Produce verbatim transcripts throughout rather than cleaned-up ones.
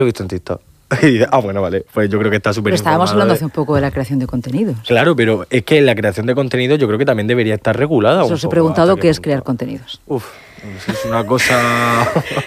Lo he visto en TikTok. Y, ah, bueno, vale. Pues yo creo que está súper Pero estábamos hablando de... hace un poco de la creación de contenidos. Claro, pero es que la creación de contenido yo creo que también debería estar regulada. Os he preguntado qué es crear contenidos. Uf, es una cosa...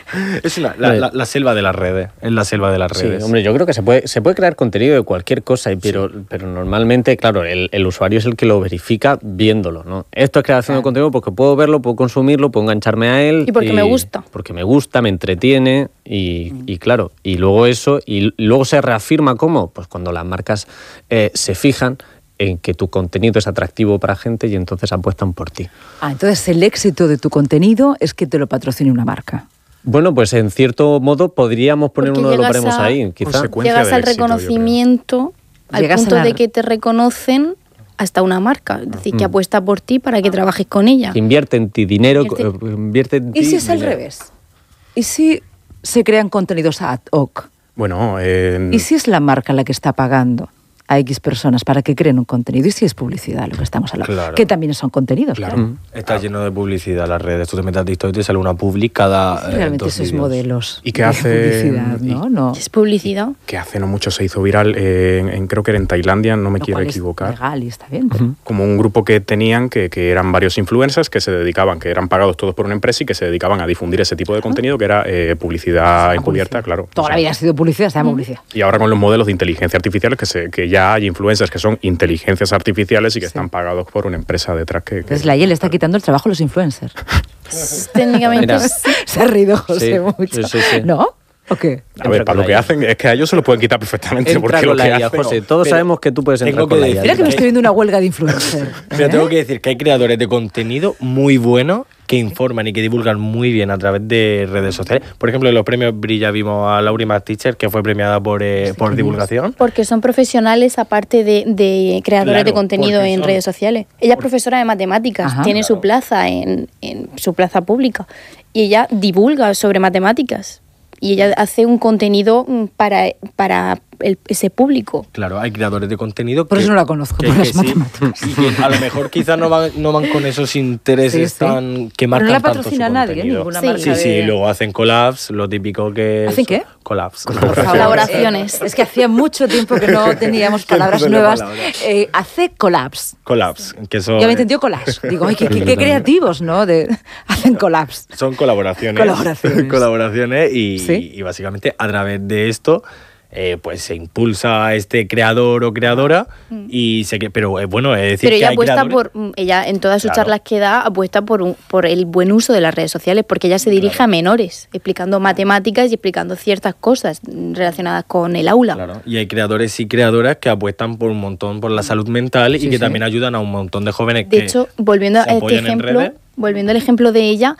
es una, la, la, la selva de las redes. Es la selva de las redes. Sí, hombre, yo creo que se puede, se puede crear contenido de cualquier cosa, pero, sí. pero normalmente, claro, el, el usuario es el que lo verifica viéndolo, ¿no? Esto es creación claro. de contenido porque puedo verlo, puedo consumirlo, puedo engancharme a él. Y porque y, me gusta. Porque me gusta, me entretiene y, mm. y claro, y luego eso, y luego se reafirma ¿cómo? Pues cuando las marcas eh, se fijan en que tu contenido es atractivo para gente y entonces apuestan por ti. Ah, entonces el éxito de tu contenido es que te lo patrocine una marca. Bueno, pues en cierto modo podríamos poner Porque uno de los baremos a, ahí, quizá. Llegas al éxito, reconocimiento, al punto la... de que te reconocen hasta una marca, es decir, mm. que apuesta por ti para que trabajes con ella. Que invierte en ti dinero, invierte, invierte en ti. ¿Y si es dinero? al revés? ¿Y si se crean contenidos ad hoc? Bueno, eh... ¿y si es la marca la que está pagando a X personas para que creen un contenido? ¿Y si es publicidad lo que estamos hablando? Claro. Que también son contenidos, claro. claro. Mm. Está lleno de publicidad las redes. Tú te metes a TikTok y te sale una publi cada sí, realmente eh, esos vídeos. modelos. ¿Y qué hace? Publicidad, ¿no? No. ¿Es publicidad? Que hace no mucho se hizo viral, eh, en, en, creo que era en Tailandia, no me lo quiero cual equivocar. Es legal y está bien. Pero... Uh-huh. Como un grupo que tenían, que, que eran varios influencers que se dedicaban, que eran pagados todos por una empresa y que se dedicaban a difundir ese tipo de contenido que era eh, publicidad sí, encubierta, publicidad. Claro. Toda o sea, la vida ha sido publicidad, se llama publicidad. Y ahora con los modelos de inteligencia artificial que, se, que ya hay influencers que son inteligencias artificiales y que sí. están pagados por una empresa detrás que... que Entonces la I E le está quitando el trabajo a los influencers. Técnicamente se ha reído José sí, mucho. Sí, sí, sí. ¿No? ¿O qué? A ver, para lo que hacen, es que a ellos se lo pueden quitar perfectamente. Entra porque lo que I A, hacen, José, todos sabemos que tú puedes entrar tengo con que la I A. decir, Mira que me estoy viendo una huelga de influencer. Pero ¿eh? tengo que decir que hay creadores de contenido muy buenos que informan y que divulgan muy bien a través de redes sociales. Por ejemplo, en los premios Brilla vimos a Lauri Math Teacher, que fue premiada por, eh, sí, por divulgación. Porque son profesionales, aparte de, de creadores claro, de contenido en son... redes sociales. Ella es profesora de matemáticas, Ajá, tiene claro. su plaza en, en su plaza pública y ella divulga sobre matemáticas. Y ella hace un contenido para, para el, ese público. Claro, hay creadores de contenido. Por que, eso no la conozco, que, por que las sí, matemáticas. Y que a lo mejor quizás no van, no van con esos intereses sí, sí. tan que marcan Pero no la tanto patrocina su nadie, contenido. ninguna sí. marca Sí, de... sí, luego hacen collabs, lo típico que... ¿Hacen qué? Collabs. Colaboraciones. Eh, es que hacía mucho tiempo que no teníamos palabras no nuevas. Palabra. Eh, hace collabs. Collabs, que son... Ya me entendió collage. Digo, ay, qué, qué, qué creativos, ¿no? De, hacen collabs. Son colaboraciones. Colaboraciones. colaboraciones y, ¿Sí? y básicamente a través de esto eh, pues se impulsa a este creador o creadora mm. y se que pero eh, bueno, es decir pero ella que hay apuesta creadores... por ella en todas sus claro. charlas que da apuesta por un, por el buen uso de las redes sociales, porque ella se dirige claro. a menores, explicando matemáticas y explicando ciertas cosas relacionadas con el aula. Claro. Y hay creadores y creadoras que apuestan por un montón por la salud mental sí, y que sí. también ayudan a un montón de jóvenes de que De hecho, volviendo a este ejemplo, volviendo al ejemplo de ella,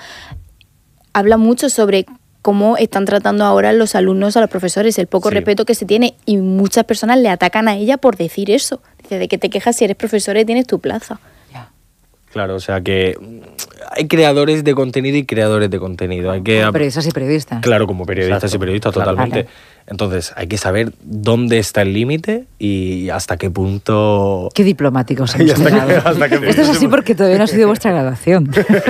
habla mucho sobre cómo están tratando ahora los alumnos a los profesores, el poco sí. respeto que se tiene, y muchas personas le atacan a ella por decir eso. Dice, de que te quejas si eres profesor y tienes tu plaza. Yeah. Claro, o sea que hay creadores de contenido y creadores de contenido. Hay que... Como periodistas y periodistas. Claro, como periodistas Exacto. y periodistas, totalmente. Vale. Entonces, hay que saber dónde está el límite y hasta qué punto... Qué diplomáticos hemos hasta quedado. Que, hasta que Esto es así porque todavía no ha sido vuestra graduación.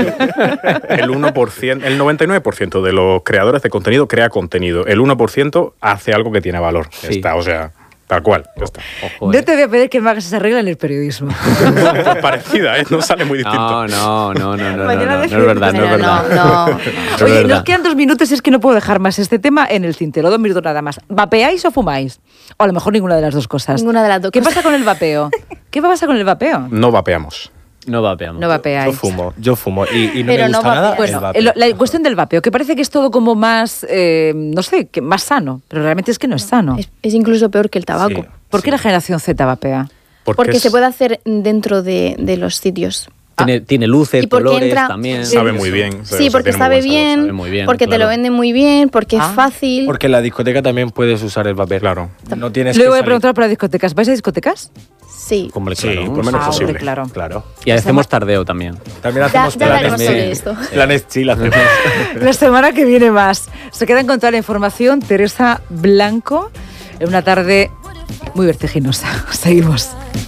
El uno por ciento, el noventa y nueve por ciento de los creadores de contenido crea contenido. El uno por ciento hace algo que tiene valor. Sí. Está, o sea... Tal cual, ya está. Ojo, eh. No te voy a pedir que me hagas esa regla en el periodismo. Pues parecida, ¿eh? No sale muy distinto. No, no, no, no, no, Mañana no, no, no es verdad, no es verdad. No, no. Oye, verdad. Nos quedan dos minutos y es que no puedo dejar más este tema en el tintero. Dos minutos nada más. ¿Vapeáis o fumáis? O a lo mejor ninguna de las dos cosas. Ninguna de las dos ¿Qué cosas. pasa con el vapeo? ¿Qué pasa con el vapeo? No vapeamos. No vapeamos. No vapeáis. Yo fumo, yo fumo. Y, y no Pero me gusta no nada bueno, el vapeo. La, la cuestión del vapeo, que parece que es todo como más, eh, no sé, que más sano, pero realmente es que no es sano. Es, es incluso peor que el tabaco. Sí, ¿Por qué sí. la generación Z vapea? Porque, Porque es... se puede hacer dentro de, de los sitios. Tiene, ah. tiene luces, colores entra, también. Sabe muy bien. Sí, o sea, porque sabe bien, sabe muy bien, porque claro. te lo venden muy bien, porque ah. es fácil. Porque en la discoteca también puedes usar el vapeo. Claro. No tienes Luego que voy a salir. preguntar por las discotecas. ¿Vais a discotecas? Sí. Hombre, Sí, claro. por lo menos Ah, posible. hombre, claro. Claro. Y hacemos tardeo también. También Ya, hacemos ya planes, hablaremos sobre esto. planes chill hacemos. La semana que viene más. Se quedan con toda la información Teresa Blanco en una tarde muy vertiginosa. Seguimos.